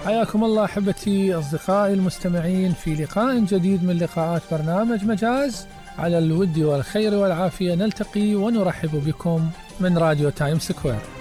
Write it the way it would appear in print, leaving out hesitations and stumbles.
حياكم الله أحبتي أصدقائي المستمعين في لقاء جديد من لقاءات برنامج مجاز. على الود والخير والعافية نلتقي ونرحب بكم من راديو تايم سكوير.